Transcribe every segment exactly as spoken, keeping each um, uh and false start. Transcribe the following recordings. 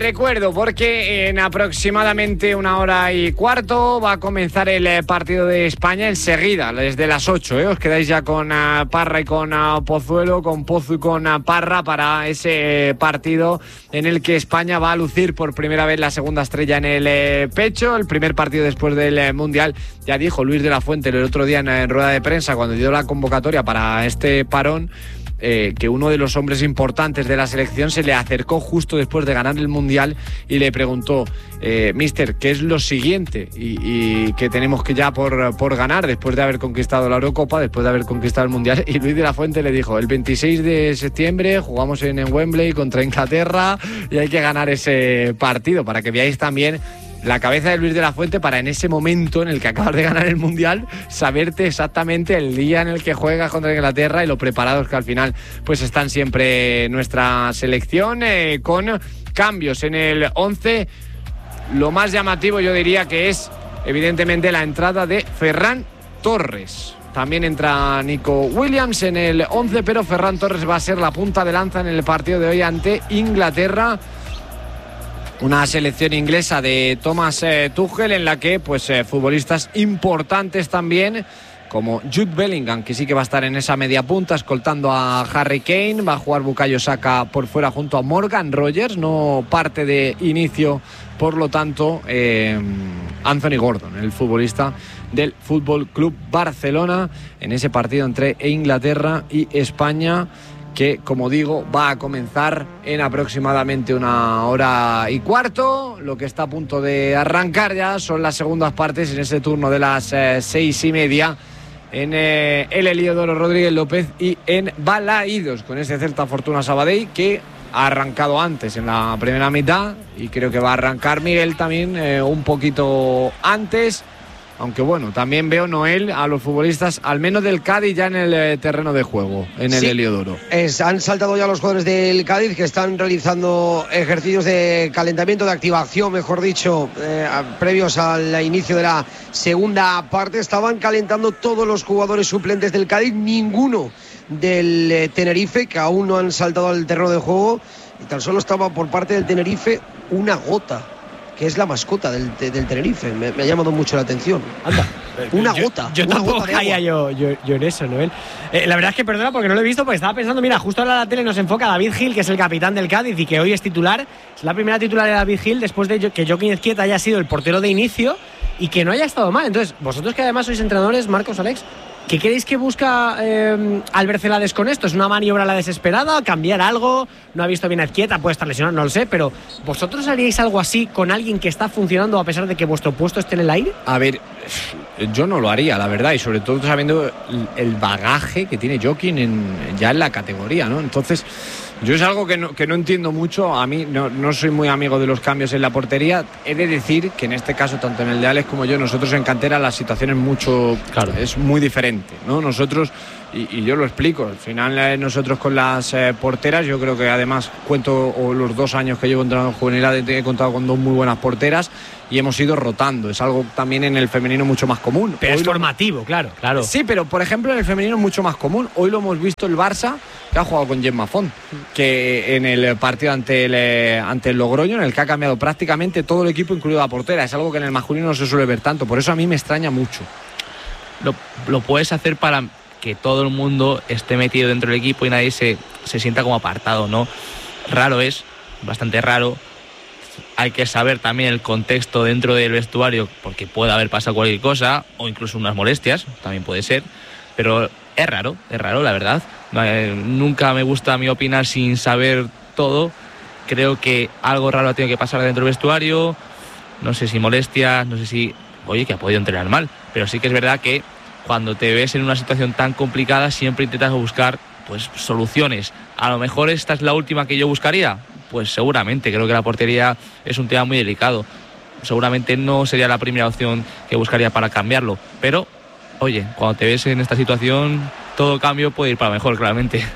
recuerdo, porque en aproximadamente una hora y cuarto va a comenzar el partido de España enseguida, desde las ocho, ¿eh? Os quedáis ya con uh, Parra y con uh, Pozuelo, con Pozu y con uh, Parra para ese partido en el que España va a lucir por primera vez la segunda estrella en el eh, pecho, el primer partido después del eh, Mundial. Ya dijo Luis de la Fuente el otro día en, en rueda de prensa, cuando dio la convocatoria para este parón, Eh, que uno de los hombres importantes de la selección se le acercó justo después de ganar el Mundial y le preguntó, eh, mister, ¿qué es lo siguiente? Y, y que tenemos que ya por, por ganar después de haber conquistado la Eurocopa, después de haber conquistado el Mundial. Y Luis de la Fuente le dijo, el veintiséis de septiembre jugamos en, en Wembley contra Inglaterra y hay que ganar ese partido, para que veáis también la cabeza de Luis de la Fuente para en ese momento en el que acabas de ganar el Mundial saberte exactamente el día en el que juegas contra Inglaterra y lo preparados que al final pues están siempre nuestra selección, eh, con cambios en el once. Lo más llamativo yo diría que es evidentemente la entrada de Ferran Torres. También entra Nico Williams en el once, pero Ferran Torres va a ser la punta de lanza en el partido de hoy ante Inglaterra. Una selección inglesa de Thomas eh, Tuchel, en la que pues eh, futbolistas importantes también, como Jude Bellingham, que sí que va a estar en esa media punta escoltando a Harry Kane. Va a jugar Bukayo Saka por fuera junto a Morgan Rogers, no parte de inicio, por lo tanto eh, Anthony Gordon, el futbolista del Fútbol Club Barcelona, en ese partido entre Inglaterra y España, que, como digo, va a comenzar en aproximadamente una hora y cuarto. Lo que está a punto de arrancar ya son las segundas partes en ese turno de las eh, seis y media en eh, el Heliodoro Rodríguez López y en Balaídos, con ese Celta Fortuna Sabadell que ha arrancado antes en la primera mitad y creo que va a arrancar Miguel también eh, un poquito antes. Aunque bueno, también veo, Noel, a los futbolistas, al menos del Cádiz, ya en el eh, terreno de juego, en el sí, Heliodoro. Es, han saltado ya los jugadores del Cádiz, que están realizando ejercicios de calentamiento, de activación, mejor dicho, eh, previos al inicio de la segunda parte. Estaban calentando todos los jugadores suplentes del Cádiz, ninguno del eh, Tenerife, que aún no han saltado al terreno de juego. Y tan solo estaba por parte del Tenerife una gota, que es la mascota del, del Tenerife. Me, me ha llamado mucho la atención. Anda, una yo, gota. Yo una tampoco gota caía yo, yo, yo en eso, Noel. Eh, la verdad es que perdona porque no lo he visto, porque estaba pensando, mira, justo ahora la tele nos enfoca a David Gil, que es el capitán del Cádiz y que hoy es titular. Es la primera titular de David Gil después de que Joaquín Ezquieta haya sido el portero de inicio y que no haya estado mal. Entonces, vosotros que además sois entrenadores, Marcos, Alex, ¿qué creéis que busca eh, Albert Celades con esto? ¿Es una maniobra a la desesperada? ¿Cambiar algo? No ha visto bien a Ezquieta, puede estar lesionado, no lo sé, pero ¿vosotros haríais algo así con alguien que está funcionando a pesar de que vuestro puesto esté en el aire? A ver, yo no lo haría, la verdad, y sobre todo sabiendo el bagaje que tiene Joaquín en, ya en la categoría, ¿no? Entonces, yo es algo que no, que no entiendo mucho. A mí no, no soy muy amigo de los cambios en la portería. He de decir que en este caso, tanto en el de Alex como yo, nosotros en cantera la situación es mucho, claro, es muy diferente, ¿no? Nosotros, y, y yo lo explico, al final eh, nosotros con las eh, porteras, yo creo que además cuento, o los dos años que llevo entrenando en juvenil, he contado con dos muy buenas porteras y hemos ido rotando. Es algo también en el femenino mucho más común. Pero Hoy es lo... formativo, claro, claro. Sí, pero por ejemplo en el femenino es mucho más común. Hoy lo hemos visto el Barça, que ha jugado con Gemma Font, que en el partido ante el, ante el Logroño, en el que ha cambiado prácticamente todo el equipo, incluido la portera. Es algo que en el masculino no se suele ver tanto. Por eso a mí me extraña mucho. Lo, lo puedes hacer para que todo el mundo esté metido dentro del equipo y nadie se, se sienta como apartado, ¿no? Raro es, bastante raro. Hay que saber también el contexto dentro del vestuario, porque puede haber pasado cualquier cosa o incluso unas molestias, también puede ser, pero es raro, es raro, la verdad. Nunca me gusta a mí opinar sin saber todo. Creo que algo raro ha tenido que pasar dentro del vestuario, no sé si molestias, no sé si, oye, que ha podido entrenar mal, pero sí que es verdad que cuando te ves en una situación tan complicada siempre intentas buscar pues soluciones. A lo mejor esta es la última que yo buscaría, pues seguramente, creo que la portería es un tema muy delicado. Seguramente no sería la primera opción que buscaría para cambiarlo, pero oye, cuando te ves en esta situación todo cambio puede ir para mejor, claramente.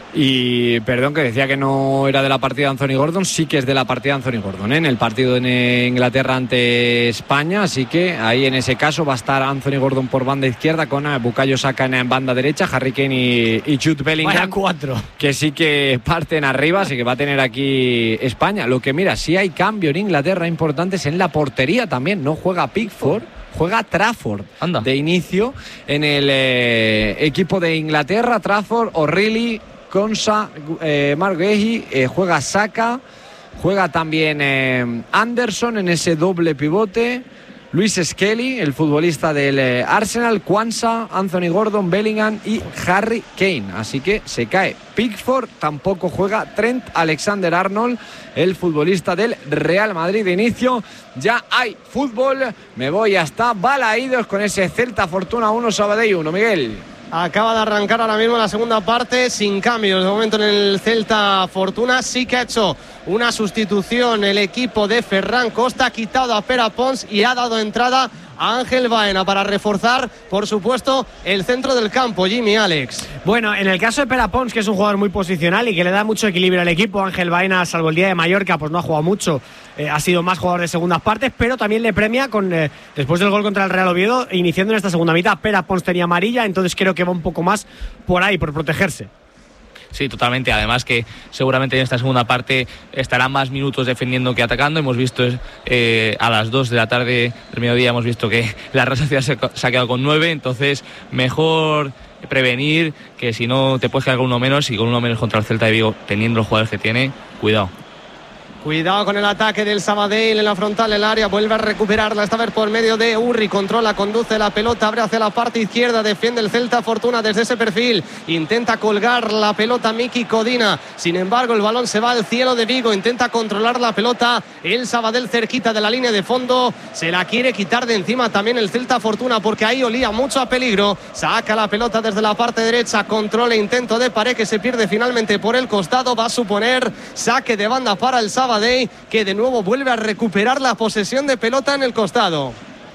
Y perdón, que decía que no era de la partida de Anthony Gordon, sí que es de la partida de Anthony Gordon, ¿eh? En el partido en Inglaterra ante España, así que ahí en ese caso va a estar Anthony Gordon por banda izquierda con Bukayo Saka en banda derecha, Harry Kane y, y Jude Bellingham. Vaya cuatro. Que sí que parten arriba, así que va a tener aquí España. Lo que mira, sí hay cambio en Inglaterra importantes en la portería también, no juega Pickford. Juega Trafford. Anda. De inicio en el eh, equipo de Inglaterra. Trafford, O'Reilly, Konsa, eh, Mark Guehi, eh, juega Saka, juega también eh, Anderson en ese doble pivote, Luis Skelly, el futbolista del eh, Arsenal, Quansah, Anthony Gordon, Bellingham y Harry Kane. Así que se cae Pickford, tampoco juega Trent Alexander-Arnold, el futbolista del Real Madrid. De inicio ya hay fútbol, me voy hasta Balaídos con ese Celta Fortuna uno, Sabadell uno, Miguel. Acaba de arrancar ahora mismo la segunda parte sin cambios. De momento en el Celta Fortuna sí que ha hecho una sustitución el equipo de Ferran Costa, ha quitado a Pere Pons y ha dado entrada a Ángel Baena para reforzar, por supuesto, el centro del campo. Jimmy, Alex. Bueno, en el caso de Pere Pons, que es un jugador muy posicional y que le da mucho equilibrio al equipo, Ángel Baena, salvo el día de Mallorca, pues no ha jugado mucho, eh, ha sido más jugador de segundas partes, pero también le premia con eh, después del gol contra el Real Oviedo, iniciando en esta segunda mitad. Pere Pons tenía amarilla, entonces creo que va un poco más por ahí, por protegerse. Sí, totalmente. Además que seguramente en esta segunda parte estará más minutos defendiendo que atacando. Hemos visto eh, a las dos de la tarde del mediodía, hemos visto que la Real Sociedad se, se ha quedado con nueve. Entonces mejor prevenir, que si no te puedes quedar con uno menos, y con uno menos contra el Celta de Vigo, teniendo los jugadores que tiene, cuidado. Cuidado con el ataque del Sabadell en la frontal del área, vuelve a recuperarla, esta vez por medio de Urri, controla, conduce la pelota, abre hacia la parte izquierda, defiende el Celta Fortuna desde ese perfil, intenta colgar la pelota Miki Codina, sin embargo el balón se va al cielo de Vigo, intenta controlar la pelota el Sabadell cerquita de la línea de fondo, se la quiere quitar de encima también el Celta Fortuna porque ahí olía mucho a peligro, saca la pelota desde la parte derecha, controla, intento de pared que se pierde finalmente por el costado, va a suponer saque de banda para el Sabadell, que de nuevo vuelve a recuperar la posesión de pelota en el costado.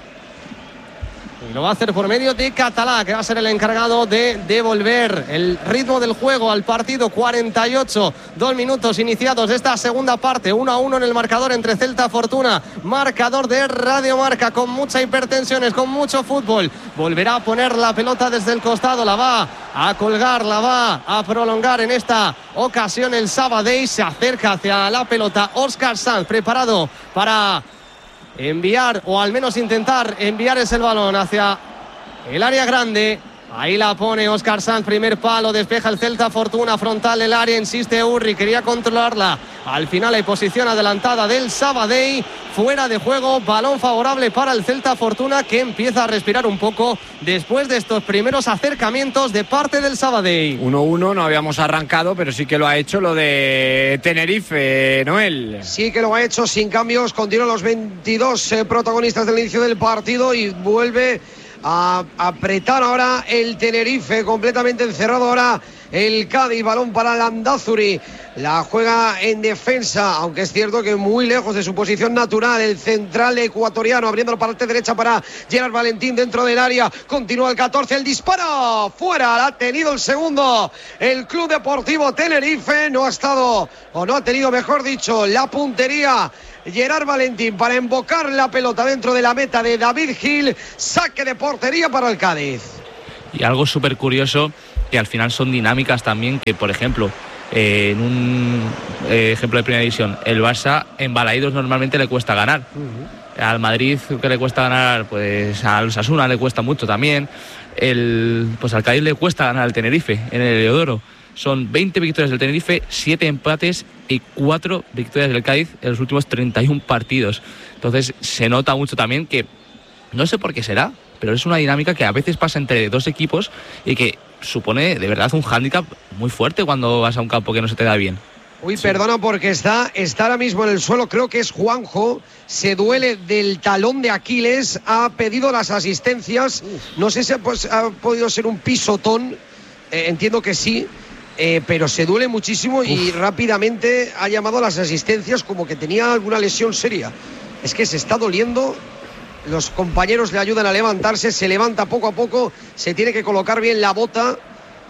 Y lo va a hacer por medio de Catalá, que va a ser el encargado de devolver el ritmo del juego al partido. Cuarenta y ocho, dos minutos iniciados de esta segunda parte, uno a uno en el marcador entre Celta Fortuna, marcador de Radio Marca, con mucha hipertensiones, con mucho fútbol. Volverá a poner la pelota desde el costado, la va a colgar, la va a prolongar en esta ocasión el Sabadell, se acerca hacia la pelota Óscar Sanz, preparado para enviar, o al menos intentar enviar ese balón hacia el área grande. Ahí la pone Óscar Sanz, primer palo, despeja el Celta Fortuna, frontal del área, insiste Urri, quería controlarla. Al final hay posición adelantada del Sabadell, fuera de juego, balón favorable para el Celta Fortuna, que empieza a respirar un poco después de estos primeros acercamientos de parte del Sabadell. uno uno, no habíamos arrancado, pero sí que lo ha hecho lo de Tenerife, Noel. Sí que lo ha hecho sin cambios, continúan los veintidós eh, protagonistas del inicio del partido y vuelve a apretar ahora el Tenerife, completamente encerrado ahora el Cádiz, balón para Landázuri, la juega en defensa, aunque es cierto que muy lejos de su posición natural, el central ecuatoriano, abriendo la parte derecha para Gerard Valentín dentro del área, continúa el catorce, el disparo, fuera, ha tenido el segundo, el Club Deportivo Tenerife, no ha estado, o no ha tenido, mejor dicho, la puntería Gerard Valentín para embocar la pelota dentro de la meta de David Gil, saque de portería para el Cádiz. Y algo súper curioso, que al final son dinámicas también, que por ejemplo, eh, en un eh, ejemplo de primera división, el Barça en Balaídos normalmente le cuesta ganar. Uh-huh. Al Madrid, que le cuesta ganar, pues al Osasuna le cuesta mucho también. El, pues al Cádiz le cuesta ganar al Tenerife en el Heliodoro. Son veinte victorias del Tenerife, siete empates y cuatro victorias del Cádiz en los últimos treinta y uno partidos. Entonces se nota mucho también que, no sé por qué será, pero es una dinámica que a veces pasa entre dos equipos y que supone de verdad un hándicap muy fuerte cuando vas a un campo que no se te da bien. Uy, sí. Perdona, porque está, está ahora mismo en el suelo, creo que es Juanjo, se duele del talón de Aquiles, ha pedido las asistencias, no sé si ha, pues, ha podido ser un pisotón, eh, entiendo que sí. Eh, pero se duele muchísimo y Uf. rápidamente ha llamado a las asistencias como que tenía alguna lesión seria. Es que se está doliendo, los compañeros le ayudan a levantarse, se levanta poco a poco, se tiene que colocar bien la bota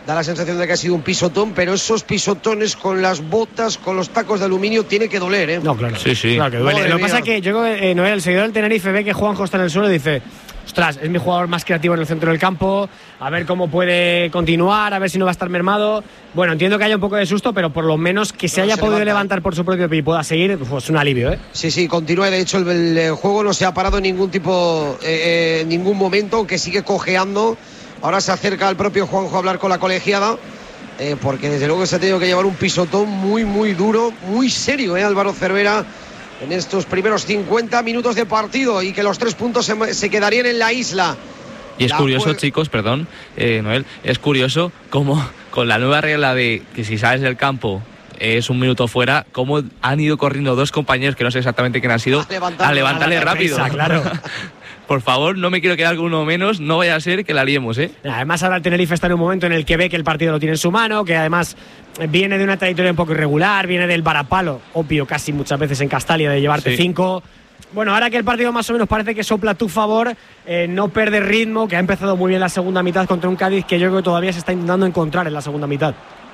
da la sensación de que ha sido un pisotón, pero esos pisotones con las botas, con los tacos de aluminio, tiene que doler, ¿eh? No, claro. Sí, sí. Claro que duele. Madre Lo que mía. pasa es que yo creo que eh, Noel, el seguidor del Tenerife, ve que Juanjo está en el suelo y dice: ostras, es mi jugador más creativo en el centro del campo, a ver cómo puede continuar, a ver si no va a estar mermado. Bueno, entiendo que haya un poco de susto, pero por lo menos que se No, haya se podido levanta. levantar por su propio pie y pueda seguir, pues es un alivio, ¿eh? Sí, sí, continúa. De hecho, el, el juego no se ha parado en ningún tipo, eh, en ningún momento, aunque sigue cojeando. Ahora se acerca al propio Juanjo a hablar con la colegiada, eh, porque desde luego se ha tenido que llevar un pisotón muy, muy duro, muy serio, ¿eh? Álvaro Cervera, en estos primeros cincuenta minutos de partido, y que los tres puntos se, se quedarían en la isla. Y es La curioso, jue- chicos, perdón, eh, Noel, es curioso cómo con la nueva regla de que si sales del campo es un minuto fuera, cómo han ido corriendo dos compañeros, que no sé exactamente quién han sido, A levantarlo, a levantarle a la rápido. defensa, claro. Por favor, no me quiero quedar con uno menos, no vaya a ser que la liemos, ¿eh? Además, ahora el Tenerife está en un momento en el que ve que el partido lo tiene en su mano, que además viene de una trayectoria un poco irregular, viene del varapalo, obvio, casi muchas veces en Castalia, de llevarte Sí. cinco. Bueno, ahora que el partido más o menos parece que sopla a tu favor, eh, no perder ritmo, que ha empezado muy bien la segunda mitad contra un Cádiz que yo creo que todavía se está intentando encontrar en la segunda mitad.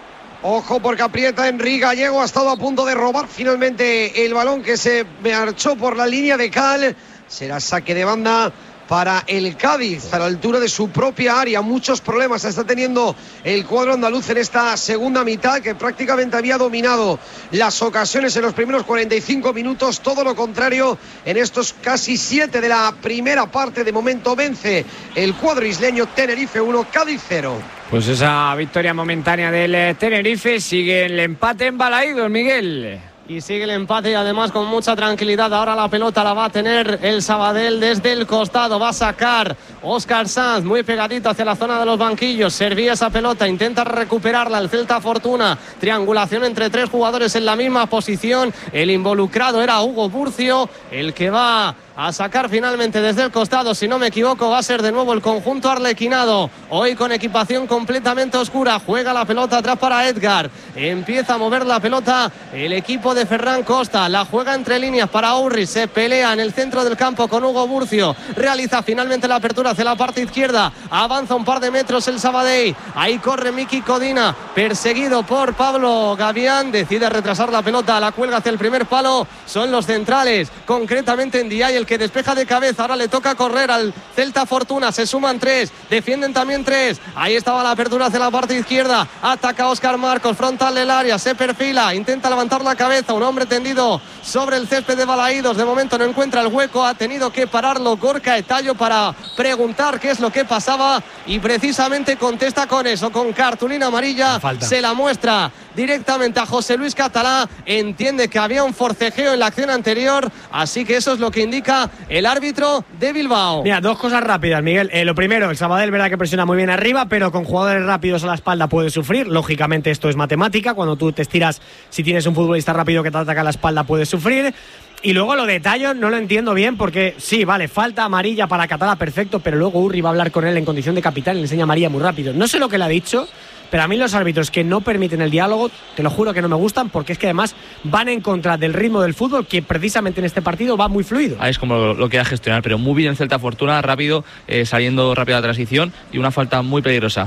Ojo, porque aprieta Henry Gallego, ha estado a punto de robar finalmente el balón que se marchó por la línea de cal. Será saque de banda para el Cádiz, a la altura de su propia área. Muchos problemas está teniendo el cuadro andaluz en esta segunda mitad, que prácticamente había dominado las ocasiones en los primeros cuarenta y cinco minutos. Todo lo contrario, en estos casi siete de la primera parte. De momento vence el cuadro isleño. Tenerife uno, Cádiz cero. Pues esa victoria momentánea del eh, Tenerife. Sigue el empate en Balaídos, Miguel. Y sigue el empate, y además con mucha tranquilidad. Ahora la pelota la va a tener el Sabadell desde el costado. Va a sacar Óscar Sanz muy pegadito hacia la zona de los banquillos. Servía esa pelota, intenta recuperarla el Celta Fortuna. Triangulación entre tres jugadores en la misma posición. El involucrado era Hugo Burcio, el que va a sacar finalmente desde el costado. Si no me equivoco, va a ser de nuevo el conjunto arlequinado, hoy con equipación completamente oscura. Juega la pelota atrás para Edgar, empieza a mover la pelota el equipo de Ferran Costa, la juega entre líneas para Urri, se pelea en el centro del campo con Hugo Burcio, realiza finalmente la apertura hacia la parte izquierda, avanza un par de metros el Sabadell, ahí corre Miki Codina, perseguido por Pablo Gavián, decide retrasar la pelota, la cuelga hacia el primer palo. Son los centrales, concretamente en Ndiaye, el que despeja de cabeza. Ahora le toca correr al Celta Fortuna, se suman tres, defienden también tres. Ahí estaba la apertura hacia la parte izquierda, ataca Óscar Marcos, frontal del área, se perfila, intenta levantar la cabeza, un hombre tendido sobre el césped de Balaídos. De momento no encuentra el hueco, ha tenido que pararlo Gorka Etallo para preguntar qué es lo que pasaba, y precisamente contesta con eso, con cartulina amarilla. Se la muestra directamente a José Luis Catalá, entiende que había un forcejeo en la acción anterior, así que eso es lo que indica el árbitro de Bilbao. Mira, dos cosas rápidas, Miguel. Eh, lo primero, el Sabadell, verdad que presiona muy bien arriba, pero con jugadores rápidos a la espalda puede sufrir. Lógicamente esto es matemática, cuando tú te estiras, si tienes un futbolista rápido que te ataca a la espalda puedes sufrir. Y luego lo de Tallo no lo entiendo bien, porque sí, vale, falta amarilla para Catalá, perfecto, pero luego Urri va a hablar con él en condición de capitán y le enseña amarilla muy rápido. No sé lo que le ha dicho, pero a mí los árbitros que no permiten el diálogo, te lo juro que no me gustan, porque es que además van en contra del ritmo del fútbol, que precisamente en este partido va muy fluido. Ahí es como lo, lo queda gestionar, pero muy bien el Celta Fortuna, rápido, eh, saliendo rápido a la transición, y una falta muy peligrosa.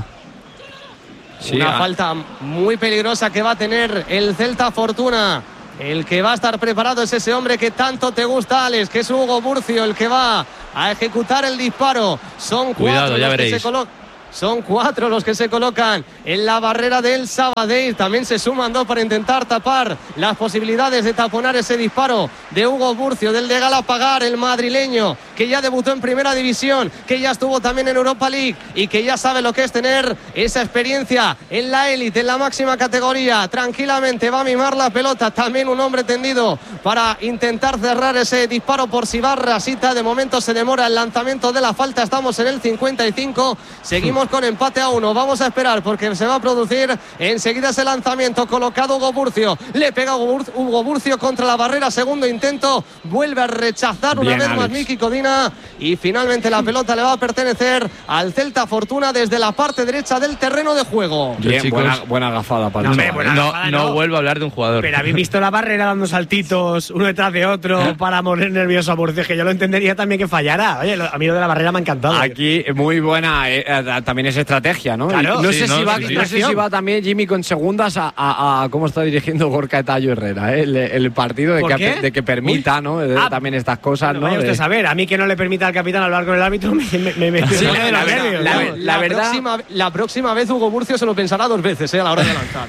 Sí, una ah. falta muy peligrosa que va a tener el Celta Fortuna. El que va a estar preparado es ese hombre que tanto te gusta, Alex, que es Hugo Burcio, el que va a ejecutar el disparo. Son cuatro. Cuidado, ya los veréis. que se colocan. Son cuatro los que se colocan en la barrera del Sabadell. También se suman dos para intentar tapar las posibilidades de taponar ese disparo de Hugo Burcio, del de Galapagar, el madrileño, que ya debutó en Primera División, que ya estuvo también en Europa League y que ya sabe lo que es tener esa experiencia en la élite, en la máxima categoría. Tranquilamente va a mimar la pelota. También un hombre tendido para intentar cerrar ese disparo por si va Rasita. De momento se demora el lanzamiento de la falta. Estamos en el cincuenta y cinco. Seguimos con empate a uno. Vamos a esperar porque se va a producir enseguida ese lanzamiento colocado Hugo Burcio. Le pega Hugo Burcio contra la barrera. Segundo intento. Vuelve a rechazar una Bien, vez Alex. más Miki Codina. Molina y finalmente la pelota le va a pertenecer al Celta Fortuna desde la parte derecha del terreno de juego. Bien, chicos, buena, buena gafada para No, el hombre, chaval. buena no, gafada, no no. vuelvo a hablar de un jugador. Pero habéis visto la Barrera dando saltitos uno detrás de otro para morir nervioso a Murcia, que yo lo entendería también que fallara. Oye, lo- a mí lo de la Barrera me ha encantado. Aquí muy buena, eh, eh, también es estrategia, ¿no? Claro, no, sí, sé no, si va, sí, sí. no sé si va también Jimmy con segundas a, a- a cómo está dirigiendo Gorka Tallo Herrera, ¿eh? el, el partido de ¿Por que, qué? de que permita, Uy. ¿no? De- Ah, también estas cosas, Bueno, ¿no? vaya usted De- a saber, a mí que no le permita al capitán hablar con el árbitro me, me, me, me Sí, pone de la los verdad, nervios. la ¿no? ver- La, verdad- próxima, la próxima vez Hugo Murcio se lo pensará dos veces eh, a la hora de lanzar.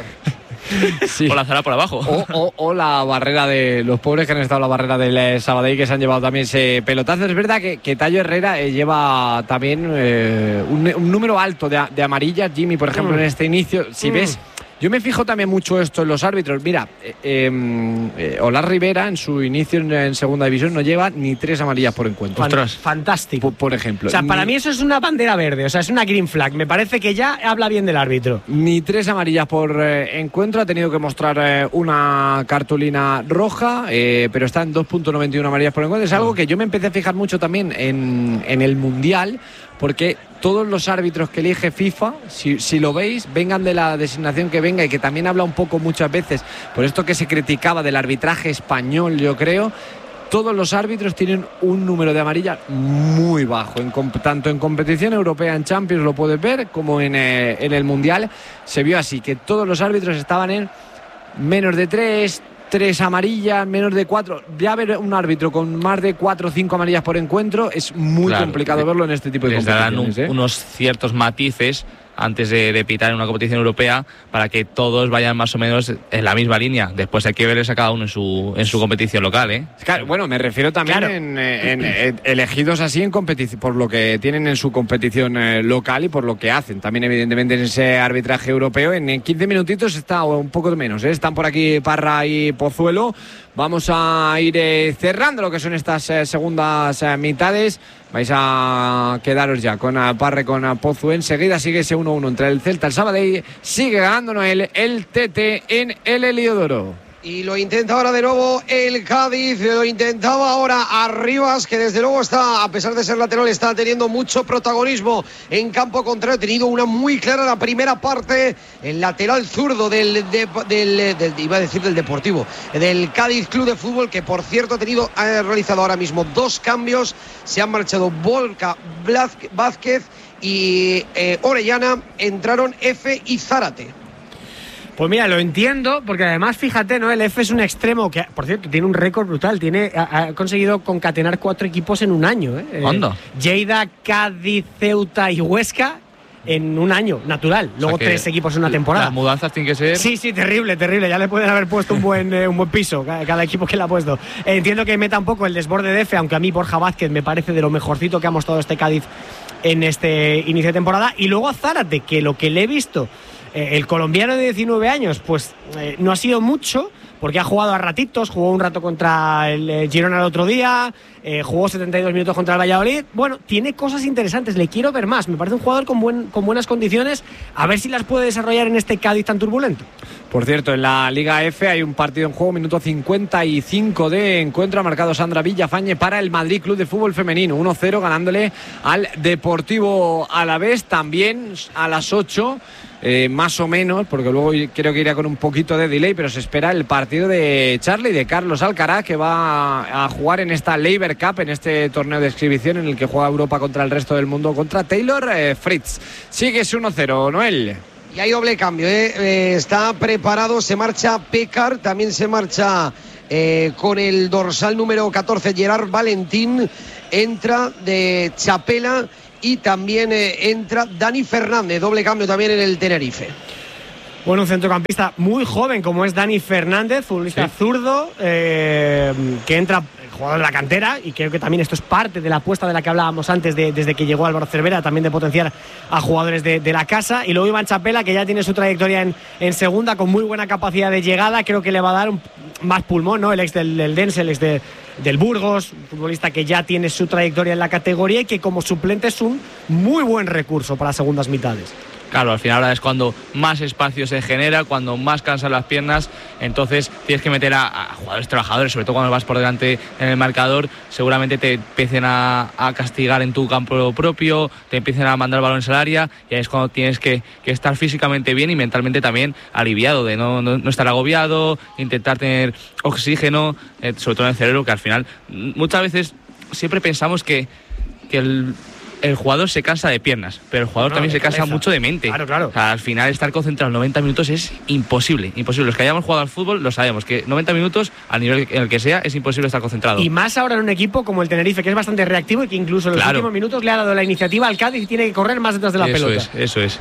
sí. O lanzará por abajo. O, o- o la barrera de los pobres que han estado en la barrera del eh, Sabadell, que se han llevado también ese pelotazo. Es verdad que, que Tallo Herrera eh, lleva también eh, un, un número alto de, a- de amarillas. Jimmy, por ejemplo, Mm. en este inicio, si Mm. ves. Yo me fijo también mucho esto en los árbitros. Mira, eh, eh, eh, Olar Rivera en su inicio en, en segunda división no lleva ni tres amarillas por encuentro. Fan- Ostras. Fantástico. Por, por ejemplo. O sea, para Ni- mí eso es una bandera verde, o sea, es una green flag. Me parece que ya habla bien del árbitro. Ni tres amarillas por eh, encuentro, ha tenido que mostrar eh, una cartulina roja, eh, pero está en dos punto noventa y uno amarillas por encuentro. Es algo que yo me empecé a fijar mucho también en, en el Mundial, porque todos los árbitros que elige FIFA, si, si lo veis, vengan de la designación que venga, y que también habla un poco muchas veces por esto que se criticaba del arbitraje español, yo creo. Todos los árbitros tienen un número de amarillas muy bajo, en comp- tanto en competición europea, en Champions lo puedes ver, como en, eh, en el Mundial se vio así, que todos los árbitros estaban en menos de tres, tres amarillas, menos de cuatro. Ya ver un árbitro con más de cuatro o cinco amarillas por encuentro es muy Claro, complicado verlo en este tipo de Les darán un- competiciones. ¿eh? unos ciertos matices antes de, de pitar en una competición europea para que todos vayan más o menos en la misma línea. Después hay que verles a cada uno en su, en su competición local, ¿eh? Claro, bueno, me refiero también Claro. en, eh, en, eh, elegidos así en competición, por lo que tienen en su competición eh, local y por lo que hacen. También, evidentemente, en ese arbitraje europeo. En, en quince minutitos está o un poco menos, ¿eh? Están por aquí Parra y Pozuelo. Vamos a ir eh, cerrando lo que son estas eh, segundas eh, mitades. Vais a quedaros ya con uh, Parra y con uh, Pozu. Enseguida sigue ese uno uno entre el Celta y el Sabadell. Sigue ganando el, el T T en el Heliodoro. Y lo intenta ahora de nuevo el Cádiz, lo intentaba ahora Arribas, que desde luego está, a pesar de ser lateral, está teniendo mucho protagonismo en campo contrario. Ha tenido una muy clara en la primera parte, el lateral zurdo del, de- del, del- iba a decir del Deportivo, del Cádiz Club de Fútbol, que por cierto ha tenido, ha realizado ahora mismo dos cambios. Se han marchado Volca Blaz- Vázquez y eh, Orellana, entraron F y Zárate. Pues mira, lo entiendo, porque además, fíjate, ¿no? El F es un extremo que, por cierto, tiene un récord brutal. Tiene, ha, ha conseguido concatenar cuatro equipos en un año. ¿eh? Anda. Eh, Lleida, Cádiz, Ceuta y Huesca en un año, natural. Luego O sea que tres equipos en una temporada. Las mudanzas tienen que ser. Sí, sí, terrible, terrible. Ya le pueden haber puesto un buen, eh, un buen piso cada, cada equipo que le ha puesto. Eh, entiendo que meta un poco el desborde de F, aunque a mí Borja Vázquez me parece de lo mejorcito que ha mostrado este Cádiz en este inicio de temporada. Y luego a Zárate, que lo que le he visto, eh, el colombiano de diecinueve años, pues eh, no ha sido mucho, porque ha jugado a ratitos, jugó un rato contra el eh, Girona el otro día, eh, jugó setenta y dos minutos contra el Valladolid. Bueno, tiene cosas interesantes, le quiero ver más. Me parece un jugador con, buen, con buenas condiciones, a ver si las puede desarrollar en este Cádiz tan turbulento. Por cierto, en la Liga F hay un partido en juego, minuto cincuenta y cinco de encuentro. Ha marcado Sandra Villafañe para el Madrid Club de Fútbol Femenino. uno cero ganándole al Deportivo Alavés. También a las ocho, eh, más o menos, porque luego creo que irá con un poquito de delay, pero se espera el partido de Charlie, de Carlos Alcaraz, que va a jugar en esta Labour Cup, en este torneo de exhibición en el que juega Europa contra el resto del mundo, contra Taylor eh, Fritz. Sigue ese uno cero, Noel. Y hay doble cambio, ¿eh? Eh, está preparado, se marcha Pécar, también se marcha eh, con el dorsal número catorce Gerard Valentín, entra de Chapela y también eh, entra Dani Fernández, doble cambio también en el Tenerife. Bueno, un centrocampista muy joven como es Dani Fernández, futbolista Sí. zurdo, eh, que entra, jugador de la cantera, y creo que también esto es parte de la apuesta de la que hablábamos antes, de, desde que llegó Álvaro Cervera, también de potenciar a jugadores de, de la casa. Y luego Iván Chapela, que ya tiene su trayectoria en, en segunda, con muy buena capacidad de llegada, creo que le va a dar un, más pulmón, ¿no? El ex del, del Dense, el ex de, del Burgos, un futbolista que ya tiene su trayectoria en la categoría y que como suplente es un muy buen recurso para segundas mitades. Claro, al final ahora es cuando más espacio se genera, cuando más cansan las piernas, entonces tienes que meter a, a jugadores trabajadores, sobre todo cuando vas por delante en el marcador, seguramente te empiecen a, a castigar en tu campo propio, te empiecen a mandar balones al área, y ahí es cuando tienes que, que estar físicamente bien y mentalmente también aliviado, de no, no, no estar agobiado, intentar tener oxígeno, eh, sobre todo en el cerebro, que al final muchas veces siempre pensamos que, que el... el jugador se cansa de piernas, pero el jugador no, también se cansa cabeza. mucho de mente. Claro, claro. O sea, al final estar concentrado noventa minutos es imposible, imposible. Los que hayamos jugado al fútbol lo sabemos, que noventa minutos, al nivel en el que sea, es imposible estar concentrado. Y más ahora en un equipo como el Tenerife, que es bastante reactivo y que incluso en los claro. últimos minutos le ha dado la iniciativa al Cádiz y tiene que correr más detrás de la eso pelota. Eso es, eso es.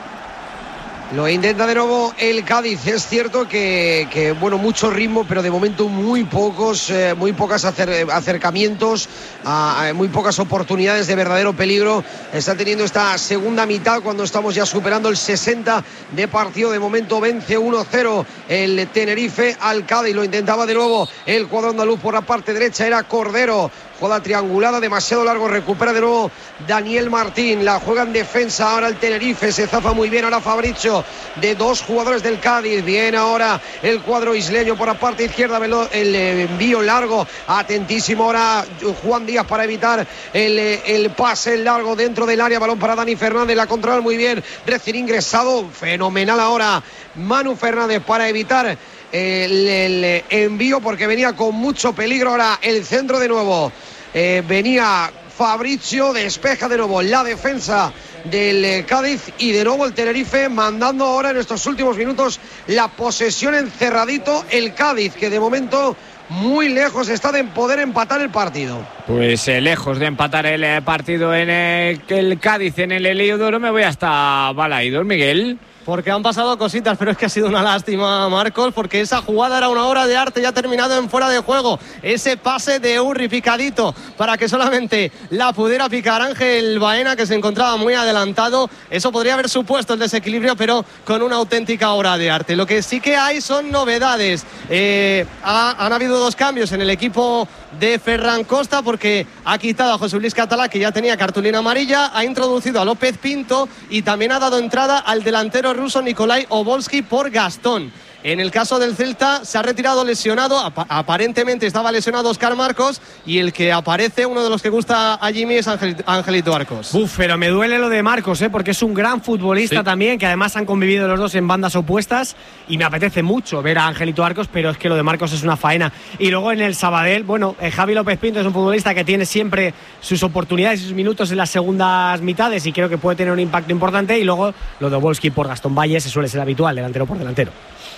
Lo intenta de nuevo el Cádiz. Es cierto que, que bueno, mucho ritmo, pero de momento muy pocos, eh, muy pocos acer, acercamientos, a, a muy pocas oportunidades de verdadero peligro. Está teniendo esta segunda mitad cuando estamos ya superando el sesenta de partido. De momento vence uno cero el Tenerife al Cádiz. Lo intentaba de nuevo el cuadro andaluz por la parte derecha. Era Cordero. Jugada triangulada, demasiado largo, recupera de nuevo Daniel Martín, la juega en defensa ahora el Tenerife, se zafa muy bien ahora Fabricio de dos jugadores del Cádiz, bien ahora el cuadro isleño por la parte izquierda, el envío largo, atentísimo ahora Juan Díaz para evitar el, el pase largo dentro del área, balón para Dani Fernández, la controla muy bien, recién ingresado, fenomenal ahora Manu Fernández para evitar El, el envío porque venía con mucho peligro. Ahora el centro de nuevo, eh, venía Fabricio, despeja de nuevo la defensa del Cádiz y de nuevo el Tenerife mandando ahora en estos últimos minutos la posesión encerradito el Cádiz, que de momento muy lejos está de poder empatar el partido. Pues eh, lejos de empatar el eh, partido en eh, el Cádiz en el Heliodoro. Me voy hasta Balaídor, Miguel. Porque han pasado cositas, pero es que ha sido una lástima, Marcos, porque esa jugada era una obra de arte, ya ha terminado en fuera de juego. Ese pase de Urri picadito para que solamente la pudiera picar Ángel Baena, que se encontraba muy adelantado. Eso podría haber supuesto el desequilibrio, pero con una auténtica obra de arte. Lo que sí que hay son novedades. Eh, ha, han habido dos cambios en el equipo de Ferran Costa, porque ha quitado a José Luis Catalá, que ya tenía cartulina amarilla, ha introducido a López Pinto y también ha dado entrada al delantero ruso Nikolai Obolski por Gastón. En el caso del Celta se ha retirado lesionado, ap aparentemente estaba lesionado Óscar Marcos, y el que aparece, uno de los que gusta a Jimmy, es Angel Angelito Arcos. Uf, pero me duele lo de Marcos, ¿eh? Porque es un gran futbolista sí. también, que además han convivido los dos en bandas opuestas, y me apetece mucho ver a Angelito Arcos, pero es que lo de Marcos es una faena. Y luego en el Sabadell, bueno, eh, Javi López Pinto es un futbolista que tiene siempre sus oportunidades y sus minutos en las segundas mitades, y creo que puede tener un impacto importante. Y luego lo de Obolski por Gastón Valle, se suele ser habitual, delantero por delantero.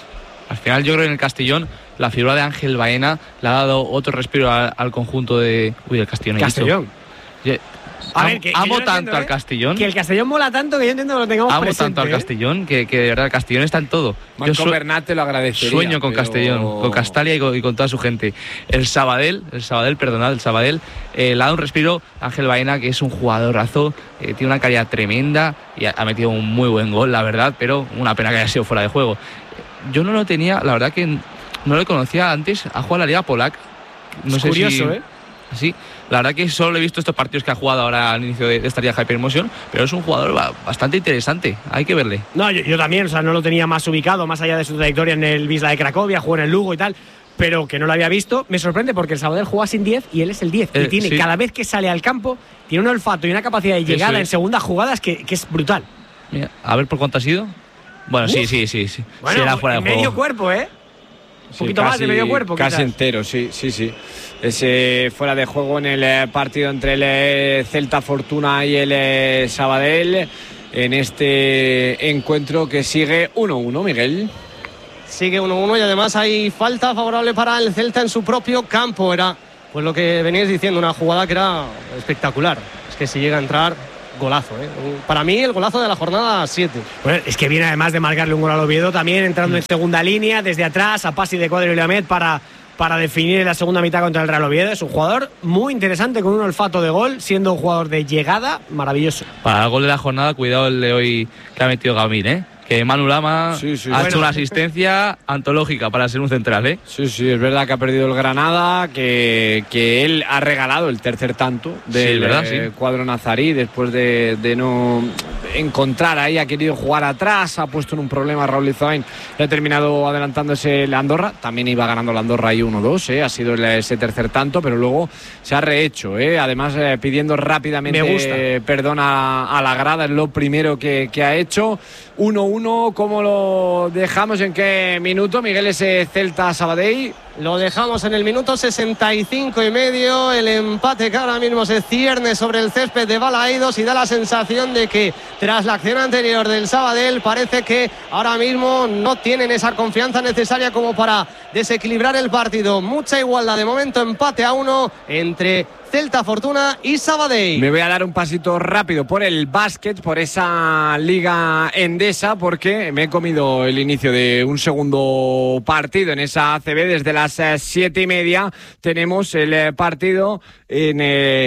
Al final yo creo que en el Castellón la figura de Ángel Baena le ha dado otro respiro al, al conjunto de... Uy, el Castellón. Castellón. Yo, a am, ver, que, amo que tanto entiendo, al ¿eh? Castellón. Que el Castellón mola tanto que yo entiendo que lo tengamos amo presente. Amo tanto al ¿eh? Castellón que, que de verdad el Castellón está en todo. Marco yo Bernat te lo agradecería. Sueño con pero... Castellón, con Castalia y con, y con toda su gente. El Sabadell, el Sabadell, perdonad, el Sabadell eh, le ha dado un respiro a Ángel Baena, que es un jugadorazo, eh, tiene una calidad tremenda y ha, ha metido un muy buen gol, la verdad, pero una pena que haya sido fuera de juego. Yo no lo tenía, la verdad que no lo conocía antes, ha jugado en la Liga Polac. No es sé curioso, si, ¿eh? Sí, la verdad que solo he visto estos partidos que ha jugado ahora al inicio de, de esta Liga Hypermotion, pero es un jugador bastante interesante, hay que verle. No, yo, yo también, o sea, no lo tenía más ubicado, más allá de su trayectoria en el Wisla de Cracovia, jugó en el Lugo y tal, pero que no lo había visto. Me sorprende porque el Sabadell juega sin diez y él es el diez. Eh, y tiene, sí. cada vez que sale al campo, tiene un olfato y una capacidad de llegada es. en segundas jugadas que, que es brutal. Mira, a ver por cuánto ha sido. Bueno, Uf. sí, sí, sí. sí. Bueno, sí, era fuera de medio juego. cuerpo, ¿eh? Un sí, poquito casi, más de medio cuerpo. Casi quizás. entero, sí, sí, sí. Ese fuera de juego en el eh, partido entre el eh, Celta Fortuna y el eh, Sabadell, en este encuentro que sigue uno uno, Miguel. Sigue uno uno y además hay falta favorable para el Celta en su propio campo. Era pues lo que veníais diciendo, una jugada que era espectacular. Es que si llega a entrar... golazo, ¿eh? Para mí el golazo de la jornada siete. Bueno, es que viene además de marcarle un gol al Oviedo también, entrando mm. en segunda línea, desde atrás, a pase de Cuadro y Lamed para, para definir en la segunda mitad contra el Real Oviedo. Es un jugador muy interesante, con un olfato de gol, siendo un jugador de llegada maravilloso. Para el gol de la jornada, cuidado el de hoy que ha metido Gamín, ¿eh? que Manu Lama sí, sí, ha bueno. hecho una asistencia antológica para ser un central, ¿eh? Sí, sí, es verdad que ha perdido el Granada, que, que él ha regalado el tercer tanto del sí, verdad, eh, sí. cuadro nazarí después de, de no encontrar ahí, ha querido jugar atrás, ha puesto en un problema a Raúl Izain, le ha terminado adelantándose la Andorra, también iba ganando la Andorra ahí uno dos, ¿eh? Ha sido el, ese tercer tanto, pero luego se ha rehecho, ¿eh? Además eh, pidiendo rápidamente eh, perdón a, a la grada, es lo primero que, que ha hecho. uno uno, ¿cómo lo dejamos? ¿En qué minuto, Miguel, ese Celta Sabadell? Lo dejamos en el minuto sesenta y cinco y medio. El empate que ahora mismo se cierne sobre el césped de Balaídos y da la sensación de que tras la acción anterior del Sabadell parece que ahora mismo no tienen esa confianza necesaria como para desequilibrar el partido. Mucha igualdad de momento, empate a uno entre Celta Fortuna y Sabadell. Me voy a dar un pasito rápido por el básquet, por esa liga endesa, porque me he comido el inicio de un segundo partido en esa A C B. Desde las siete y media tenemos el partido en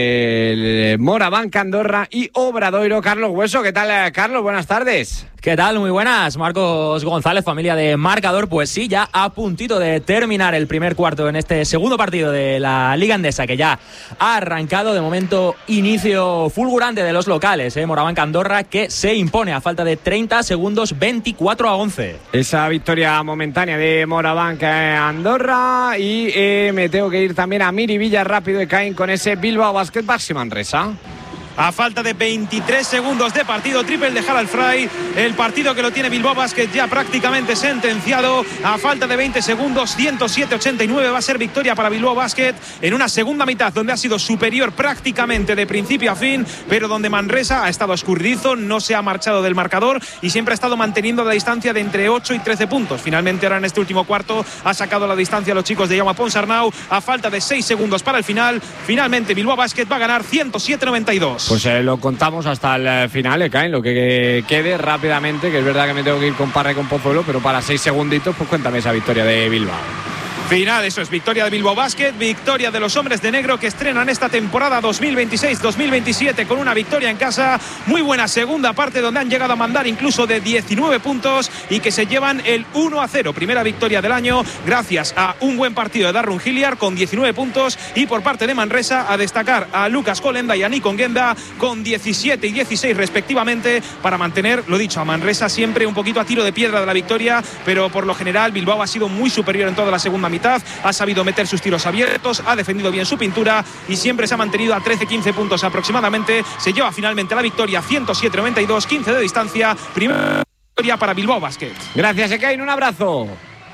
el Morabanc Andorra y Obradoiro. Carlos Hueso, ¿qué tal, Carlos? Buenas tardes. ¿Qué tal? Muy buenas. Marcos González, familia de Marcador. Pues sí, ya a puntito de terminar el primer cuarto en este segundo partido de la Liga Endesa, que ya ha arrancado. De momento, inicio fulgurante de los locales, ¿eh? Morabanc Andorra, que se impone a falta de treinta segundos, veinticuatro a once. Esa victoria momentánea de Morabanc Andorra. Y eh, me tengo que ir también a Miribilla rápido y caen con ese Bilbao Basket Baxi Manresa. A falta de veintitrés segundos de partido, triple de Harald Fry, el partido que lo tiene Bilbao Basket ya prácticamente sentenciado. A falta de veinte segundos, ciento siete a ochenta y nueve va a ser victoria para Bilbao Basket en una segunda mitad donde ha sido superior prácticamente de principio a fin, pero donde Manresa ha estado escurridizo, no se ha marchado del marcador y siempre ha estado manteniendo la distancia de entre ocho y trece puntos. Finalmente ahora en este último cuarto ha sacado la distancia a los chicos de Jaume Ponsarnau a falta de seis segundos para el final. Finalmente Bilbao Basket va a ganar ciento siete a noventa y dos. Pues eh, lo contamos hasta el final, eh, Caen, lo que quede rápidamente, que es verdad que me tengo que ir con Parra y con Pozuelo, pero para seis segunditos, pues cuéntame esa victoria de Bilbao. Final, eso es, victoria de Bilbao Basket, victoria de los hombres de negro que estrenan esta temporada dos mil veintiséis dos mil veintisiete con una victoria en casa. Muy buena segunda parte donde han llegado a mandar incluso de diecinueve puntos y que se llevan el uno a cero. Primera victoria del año gracias a un buen partido de Darrun Hilliard con diecinueve puntos, y por parte de Manresa a destacar a Lucas Colenda y a Nikon Genda con diecisiete y dieciséis respectivamente, para mantener, lo dicho, a Manresa siempre un poquito a tiro de piedra de la victoria, pero por lo general Bilbao ha sido muy superior en toda la segunda mitad. Ha sabido meter sus tiros abiertos, ha defendido bien su pintura y siempre se ha mantenido a trece a quince puntos aproximadamente. Se lleva finalmente la victoria ciento siete a noventa y dos, quince de distancia. Primera victoria para Bilbao Basket. Gracias, Ekain, un abrazo.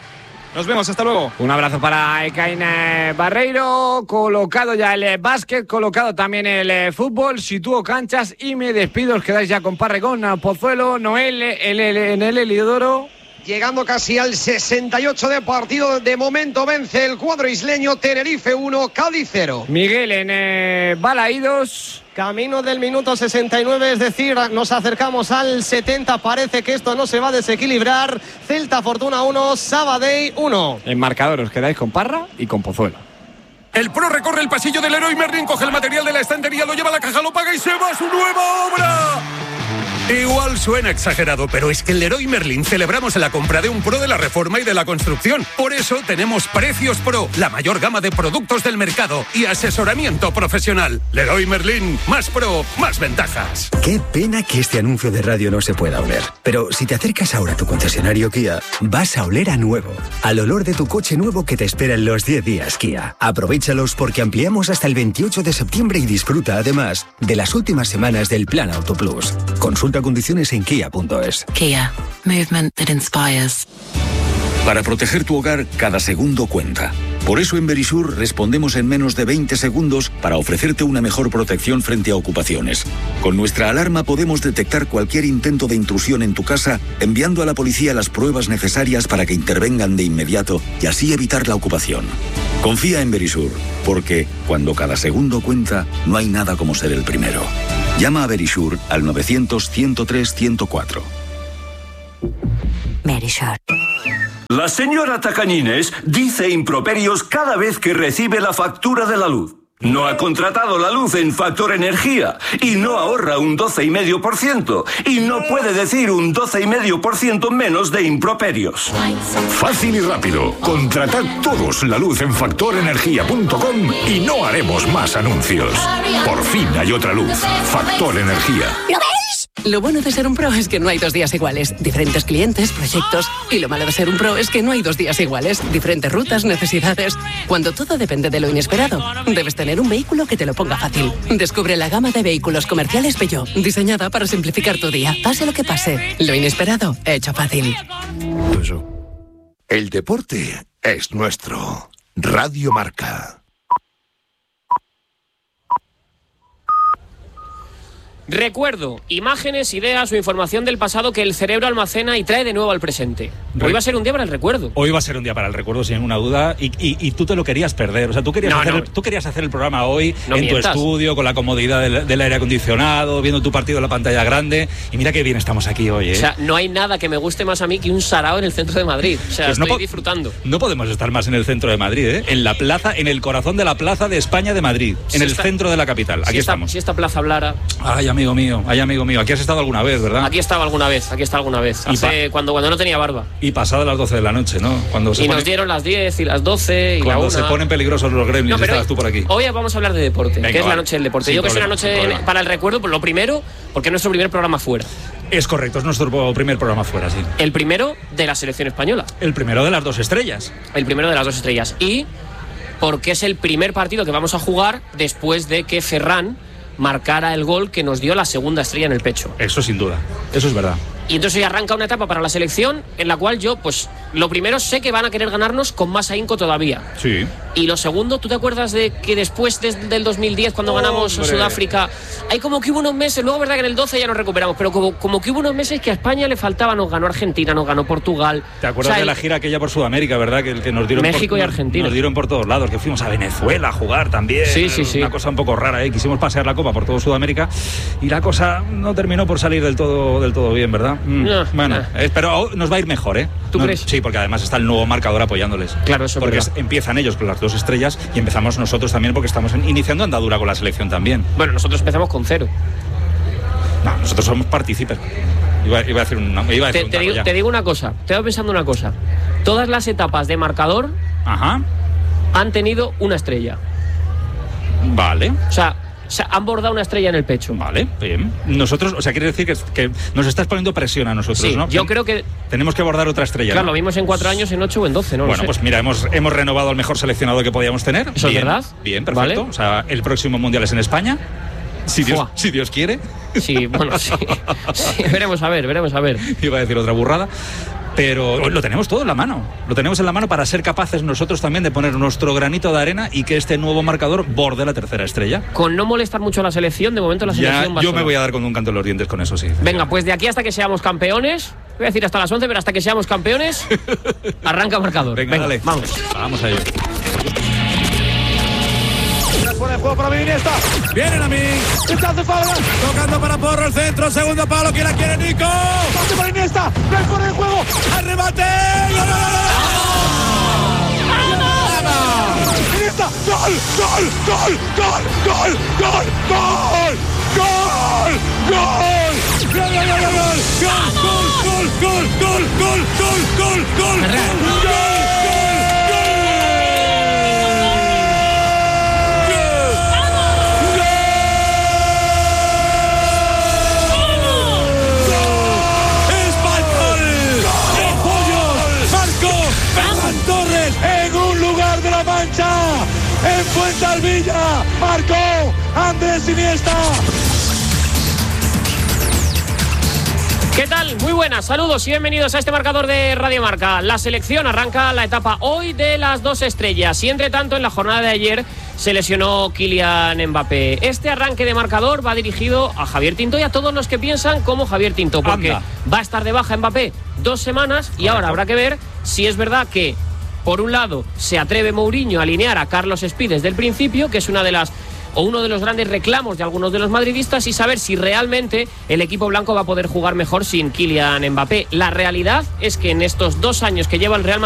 Nos vemos, hasta luego. Un abrazo para Ekain Barreiro. Colocado ya el básquet, colocado también el fútbol. Sitúo canchas y me despido. Os quedáis ya con Parregón, Pozuelo, Noel, el, el, en el Eliodoro. Llegando casi al sesenta y ocho de partido, de momento vence el cuadro isleño. Tenerife uno, Cádiz cero. Miguel en eh, Balaídos. Camino del minuto sesenta y nueve, es decir, nos acercamos al setenta. Parece que esto no se va a desequilibrar. Celta Fortuna uno, Sabadell uno. En marcador os quedáis con Parra y con Pozuelo. El Pro recorre el pasillo del Leroy Merlin, coge el material de la estantería, lo lleva a la caja, lo paga y se va a su nueva obra. Igual suena exagerado, pero es que en Leroy Merlin celebramos la compra de un Pro de la reforma y de la construcción. Por eso tenemos Precios Pro, la mayor gama de productos del mercado y asesoramiento profesional. Leroy Merlin, más Pro, más ventajas. Qué pena que este anuncio de radio no se pueda oler. Pero si te acercas ahora a tu concesionario Kia, vas a oler a nuevo. Al olor de tu coche nuevo que te espera en los diez días Kia. Aprovéchalos porque ampliamos hasta el veintiocho de septiembre y disfruta además de las últimas semanas del Plan Auto Plus. Consulta condiciones en kia punto es. Kia. Movement that inspires. Para proteger tu hogar, cada segundo cuenta. Por eso en Verisur respondemos en menos de veinte segundos para ofrecerte una mejor protección frente a ocupaciones. Con nuestra alarma podemos detectar cualquier intento de intrusión en tu casa, enviando a la policía las pruebas necesarias para que intervengan de inmediato y así evitar la ocupación. Confía en Verisur, porque cuando cada segundo cuenta, no hay nada como ser el primero. Llama a Verisur al novecientos, ciento tres, ciento cuatro. Verisur. La señora Tacañines dice improperios cada vez que recibe la factura de la luz. No ha contratado la luz en Factor Energía y no ahorra un doce coma cinco por ciento y no puede decir un doce coma cinco por ciento menos de improperios. Fácil y rápido. Contratad todos la luz en factor energía punto com y no haremos más anuncios. Por fin hay otra luz. Factor Energía. ¿Lo veis? Lo bueno de ser un pro es que no hay dos días iguales. Diferentes clientes, proyectos. Y lo malo de ser un pro es que no hay dos días iguales. Diferentes rutas, necesidades. Cuando todo depende de lo inesperado, debes tener un vehículo que te lo ponga fácil. Descubre la gama de vehículos comerciales Peugeot, diseñada para simplificar tu día. Pase lo que pase, lo inesperado, hecho fácil. El deporte es nuestro. Radio Marca. Recuerdo, imágenes, ideas o información del pasado que el cerebro almacena y trae de nuevo al presente. Hoy va a ser un día para el recuerdo. Hoy va a ser un día para el recuerdo, sin ninguna duda. Y, y, y tú te lo querías perder. O sea, tú querías, no, hacer, no. El, tú querías hacer el programa hoy no en mientas. tu estudio, con la comodidad del, del aire acondicionado, viendo tu partido en la pantalla grande. Y mira qué bien estamos aquí hoy, ¿eh? O sea, no hay nada que me guste más a mí que un sarao en el centro de Madrid. O sea, Pues no estoy po- disfrutando. No podemos estar más en el centro de Madrid, ¿eh? En la plaza, en el corazón de la plaza de España de Madrid. Si en el esta- centro de la capital. Aquí si esta, estamos. Si esta plaza hablara... Ay, amigo mío, ay, amigo mío. Aquí has estado alguna vez, ¿verdad? Aquí estaba alguna vez, aquí está alguna vez. Y Hace, cuando, cuando no tenía barba. Y pasadas las doce de la noche, ¿no? Cuando se Y pone, nos dieron las diez y las doce y cuando la una. se ponen peligrosos los gremlins, No, pero estabas hoy- tú por aquí. Hoy vamos a hablar de deporte, Venga, que es la vale. noche del deporte. Sin Yo creo que es problema, una sin noche problema. para el recuerdo, pues lo primero, porque es nuestro primer programa fuera. Es correcto, es nuestro primer programa fuera, sí. El primero de la selección española. El primero de las dos estrellas. El primero de las dos estrellas. Y porque es el primer partido que vamos a jugar después de que Ferran marcara el gol que nos dio la segunda estrella en el pecho. Eso sin duda, eso es verdad. Y entonces hoy arranca una etapa para la selección en la cual yo, pues, lo primero sé que van a querer ganarnos con más ahínco todavía. Sí. Y lo segundo, ¿tú te acuerdas de que después de- del dos mil diez, cuando ganamos a Hombre. Sudáfrica, hay como que hubo unos meses, luego verdad que en el doce ya nos recuperamos, pero como, como que hubo unos meses que a España le faltaba, nos ganó Argentina, nos ganó Portugal. ¿Te acuerdas O sea, de la el- gira aquella por Sudamérica, verdad? Que, que nos dieron México por, y Argentina. Nos dieron por todos lados, que fuimos a Venezuela a jugar también. Sí, sí, sí. Una cosa un poco rara, ¿eh? Quisimos pasear la copa por todo Sudamérica y la cosa no terminó por salir del todo, del todo bien, ¿verdad? Mm, No, bueno, no. eh, pero nos va a ir mejor, ¿eh? ¿Tú No- crees? Sí, porque además está el nuevo marcador apoyándoles. Claro, eso es Porque verdad. es- empiezan ellos con las dos estrellas y empezamos nosotros también porque estamos en- iniciando andadura con la selección también. Bueno, nosotros empezamos con cero. No, nosotros somos partícipes. Iba, iba a decir un, iba a Te, decir un te dato digo, ya. te digo una cosa, te voy pensando una cosa. Todas las etapas de marcador Ajá. han tenido una estrella. Vale. O sea, se han bordado una estrella en el pecho. Vale, bien. Nosotros, o sea, quiere decir que, que nos estás poniendo presión a nosotros, Sí, ¿no? yo creo que... Tenemos que abordar otra estrella. Claro, ¿no? lo vimos en cuatro años, en ocho o en doce, ¿no? lo Bueno, sé. pues mira, hemos, hemos renovado al mejor seleccionador que podíamos tener. ¿Eso es Bien, verdad? Bien, perfecto. Vale. O sea, el próximo mundial es en España. Si Dios, Fua. si Dios quiere. Sí, bueno, sí. Sí, veremos a ver, veremos a ver. Iba a decir otra burrada. Pero lo tenemos todo en la mano. Lo tenemos en la mano para ser capaces nosotros también de poner nuestro granito de arena y que este nuevo marcador borde la tercera estrella. Con no molestar mucho a la selección, de momento la Ya, selección va yo sola. me voy a dar con un canto en los dientes con eso, sí. Venga, pues de aquí hasta que seamos campeones, voy a decir hasta las once, pero hasta que seamos campeones, arranca marcador. Venga, Venga, dale. vamos. Vamos a ello. Fuera de juego para mí, Iniesta. Vienen a mí. Rechazo Fabra. Tocando para Porro el centro, segundo palo, ¿quién la quiere, Nico? Pase para Iniesta. Ven fuera de juego. ¡Arrebate! ¡Gol, Iniesta. Gol, gol, gol, gol, gol, gol, gol, gol, gol. gol, gol, gol, gol, gol, gol, gol, gol, gol, gol, gol, gol! Torres en un lugar de la Mancha, en Fuensalvilla, marcó Andrés Iniesta. ¿Qué tal? Muy buenas, saludos y bienvenidos a este marcador de Radio Marca. La selección arranca la etapa hoy de las dos estrellas y entre tanto en la jornada de ayer se lesionó Kylian Mbappé. Este arranque de marcador va dirigido a Javier Tinto y a todos los que piensan como Javier Tinto, porque Anda. va a estar de baja Mbappé dos semanas y ahora habrá que ver si es verdad que, por un lado, se atreve Mourinho a alinear a Carlos Espí desde el principio, que es una de las o uno de los grandes reclamos de algunos de los madridistas, y saber si realmente el equipo blanco va a poder jugar mejor sin Kylian Mbappé. La realidad es que en estos dos años que lleva el Real Madrid